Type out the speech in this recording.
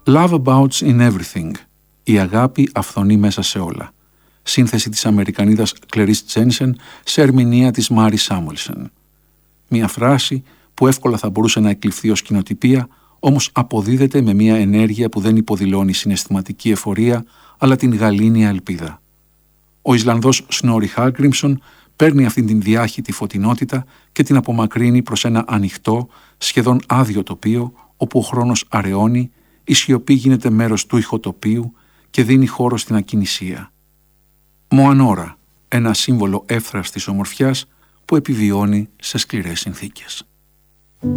Love abounds in everything. Η αγάπη αυθονεί μέσα σε όλα. Σύνθεση της Αμερικανίδας Κλερίς Τζένσεν σε ερμηνεία της Μάρι Σάμουελσεν. Μια φράση που εύκολα θα μπορούσε να εκλειφθεί ως κοινοτυπία, όμως αποδίδεται με μια ενέργεια που δεν υποδηλώνει συναισθηματική εφορία, αλλά την γαλήνια ελπίδα. Ο Ισλανδός Σνόρι Χάλγκριμσον παίρνει αυτήν την διάχυτη φωτεινότητα και την απομακρύνει προς ένα ανοιχτό, σχεδόν άδειο τοπίο, όπου ο χρόνος αραιώνει, η σιωπή γίνεται μέρος του ηχοτοπίου και δίνει χώρο στην ακινησία. Μοανόρα, ένα σύμβολο εύθραστης ομορφιάς που επιβιώνει σε σκληρές συνθήκες.